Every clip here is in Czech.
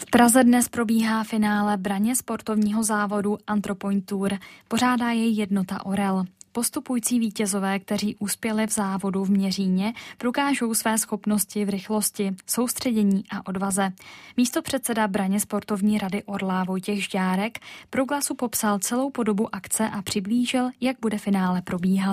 V Praze dnes probíhá finále braně sportovního závodu Anthropoint Tour. Pořádá jej jednota Orel. Postupující vítězové, kteří uspěli v závodu v Měříně, prokážou své schopnosti v rychlosti, soustředění a odvaze. Místopředseda braně sportovní rady Orla Vojtěch Žďárek pro Glasu popsal celou podobu akce a přiblížil, jak bude finále probíhat.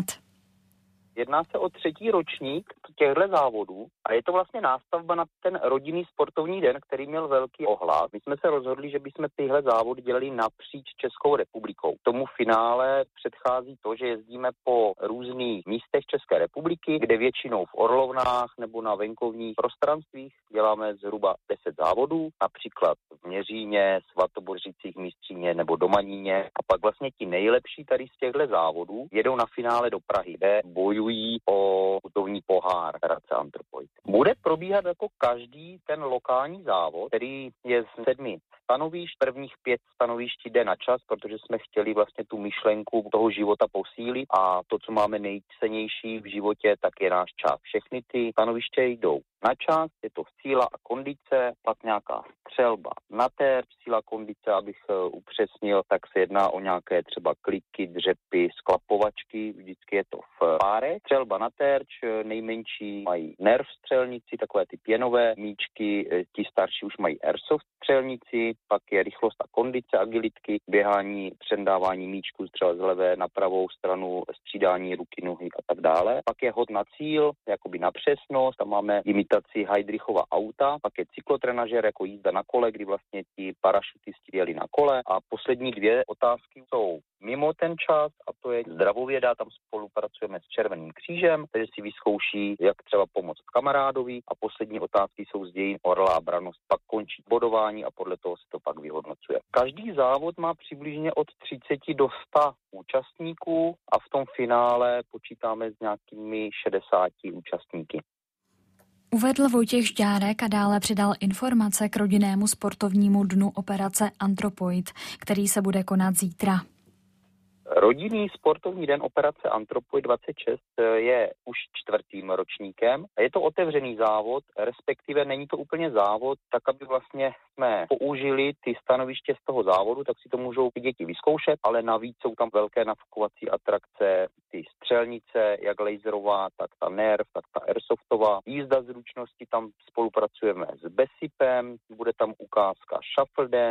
Jedná se o 3. ročník těchto závodů a je to vlastně nástavba na ten rodinný sportovní den, který měl velký ohlas. My jsme se rozhodli, že bychom tyhle závody dělali napříč Českou republikou. Tomu finále předchází to, že jezdíme po různých místech České republiky, kde většinou v Orlovnách nebo na venkovních prostranstvích děláme zhruba 10 závodů, například v Měříně, Svatobořicích, Mystříně nebo Domaníně. A pak vlastně ti nejlepší tady z těchto závodů jedou na finále do Prahy, kde bojují o putovní pohár Hradce Anthropoint. Bude probíhat jako každý ten lokální závod, který je z 7 stanovišť. Prvních 5 stanovišť jde na čas, protože jsme chtěli vlastně tu myšlenku toho života posílit a to, co máme nejcennější v životě, tak je náš čas. Všechny ty stanoviště jdou na čas, je to síla a kondice, pak nějaká střelba na terč, síla kondice, abych upřesnil, tak se jedná o nějaké třeba kliky, dřepy, sklapovačky, vždycky je to v páre. Střelba na terč, nejmenší mají nerv střelnici, takové ty pěnové míčky, ti starší už mají airsoft střelnici, pak je rychlost a kondice, agilitky, běhání, přendávání míčku třeba z levé na pravou stranu, střídání ruky, nohy a tak dále. Pak je hod na cíl, jakoby na přesnost, tam máme imitaci Heydrichova auta, pak je cyklotrenažer jako jízda na kole, kdy vlastně ti parašutisti jeli na kole a poslední 2 otázky jsou mimo ten čas a to je zdravověda, tam spolupracujeme s Červeným křížem, takže si vyzkouší, jak třeba pomoct kamarádovi a poslední otázky jsou z dějin Orla a Branost, pak končí bodování a podle toho se to pak vyhodnocuje. Každý závod má přibližně od 30 do 100 účastníků a v tom finále počítáme s nějakými 60 účastníky. Uvedl Vojtěch Žďárek a dále přidal informace k rodinnému sportovnímu dnu operace Anthropoid, který se bude konat zítra. Rodinný sportovní den operace Anthropoid 26 je už 4. ročníkem. Je to otevřený závod, respektive není to úplně závod, tak aby vlastně jsme použili ty stanoviště z toho závodu, tak si to můžou ty děti vyzkoušet, ale navíc jsou tam velké nafukovací atrakce, ty střelnice, jak laserová, tak ta nerv, tak ta airsoftová. Jízda zručnosti, tam spolupracujeme s BESIPem, bude tam ukázka shuffle dance,